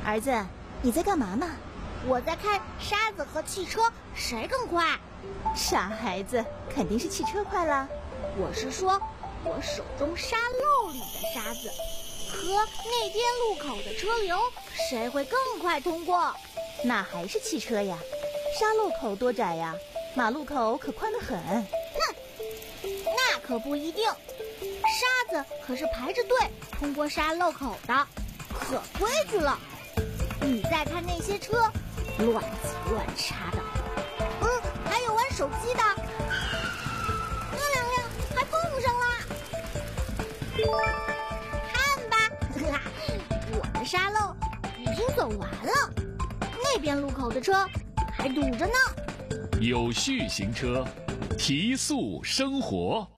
儿子，你在干嘛呢？ 我在看沙子和汽车谁更快。 傻孩子，肯定是汽车快啦。 我是说，我手中沙漏里的沙子和那边路口的车流，谁会更快通过？ 那还是汽车呀。沙漏口多窄呀，马路口可宽得很。 哼，那可不一定。沙子可是排着队通过沙漏口的，可规矩了。你再看那些车，乱挤乱插的。还有玩手机的，那两辆还碰上啦。看吧，我的沙漏已经走完了，那边路口的车还堵着呢。 有序行车，提速生活。